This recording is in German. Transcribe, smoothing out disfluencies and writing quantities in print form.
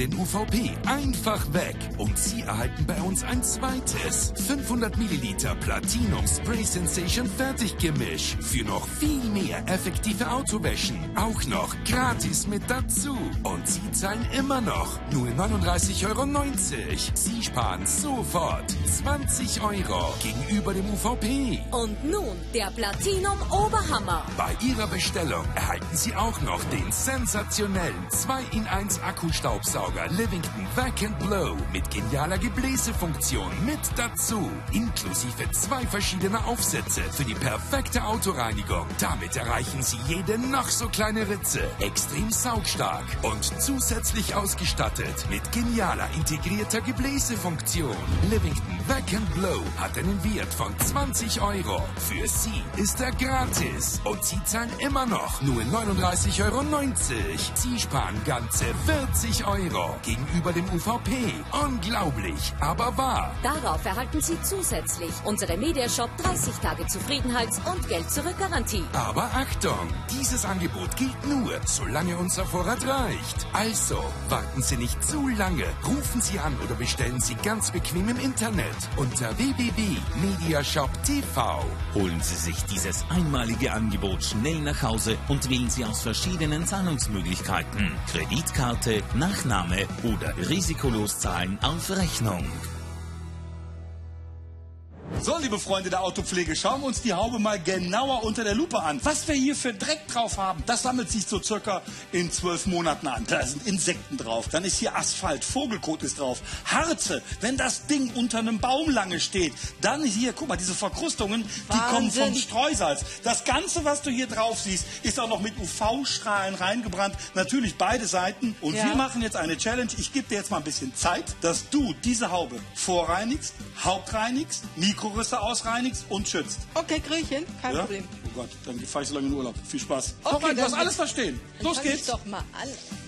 den UVP einfach weg. Und Sie erhalten bei uns ein zweites 500 Milliliter Platinum Spray Sensation Fertiggemisch für noch viel mehr effektive Autowäschen. Auch noch gratis mit dazu. Und Sie zahlen immer noch nur 39,90 €. Sie sparen sofort 20 € gegenüber dem UVP. Und nun der Platinum Oberhammer. Bei Ihrer Bestellung erhalten Sie auch noch den sensationellen 2-in-1 Akkustaubsauger Livington Vac & Blow mit genialer Gebläsefunktion mit dazu. Inklusive 2 verschiedene Aufsätze für die perfekte Autoreinigung. Damit erreichen Sie jede noch so kleine Ritze extrem saugstark und zusätzlich ausgestattet mit genialer integrierter Gebläsefunktion. Livington Vac & Blow hat einen Wert von 20 €. Für Sie ist er gratis und Sie zahlen immer noch nur 39,90 €. Sie sparen ganze 40 € gegenüber dem UVP. Unglaublich, aber wahr. Darauf erhalten Sie zusätzlich unsere Mediashop 30 Tage Zufriedenheits- und Geld-Zurück-Garantie. Aber Achtung, dieses Angebot gilt nur, solange unser Vorrat reicht. Also, warten Sie nicht zu lange. Rufen Sie an oder bestellen Sie ganz bequem im Internet unter www.mediashop.tv. Holen Sie sich dieses einmalige Angebot schnell nach Hause und wählen Sie aus verschiedenen Zahlungsmöglichkeiten. Kreditkarte, Nachname oder risikolos zahlen auf Rechnung. So, liebe Freunde der Autopflege, schauen wir uns die Haube mal genauer unter der Lupe an. Was wir hier für Dreck drauf haben, das sammelt sich so circa in 12 Monaten an. Da sind Insekten drauf, dann ist hier Asphalt, Vogelkot ist drauf, Harze, wenn das Ding unter einem Baum lange steht. Dann hier, guck mal, diese Verkrustungen, die kommen vom Streusalz. Das Ganze, was du hier drauf siehst, ist auch noch mit UV-Strahlen reingebrannt. Natürlich beide Seiten. Und wir machen jetzt eine Challenge. Ich gebe dir jetzt mal ein bisschen Zeit, dass du diese Haube vorreinigst, hauptreinigst, Mikrorisse ausreinigst und schützt. Okay, krieg ich hin, kein Problem. Oh Gott, dann fahre ich so lange in Urlaub. Viel Spaß. Okay, Voran, du hast alles verstehen. Los geht's. Doch mal an.